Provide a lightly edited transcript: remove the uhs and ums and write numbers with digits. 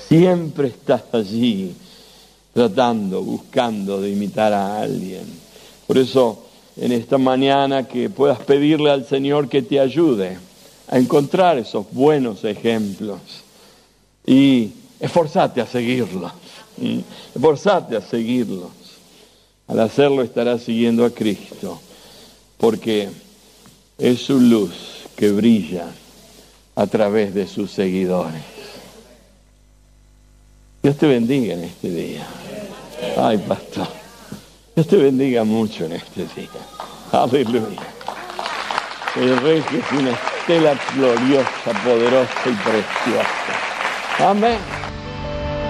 Siempre estás allí, tratando, buscando de imitar a alguien. Por eso, en esta mañana, que puedas pedirle al Señor que te ayude a encontrar esos buenos ejemplos y esforzate a seguirlos. Esforzate a seguirlos. Al hacerlo estarás siguiendo a Cristo, porque es su luz que brilla a través de sus seguidores. Dios te bendiga en este día. Ay, pastor. Dios te bendiga mucho en este día. Aleluya. El Rey que es una estela gloriosa, poderosa y preciosa. Amén.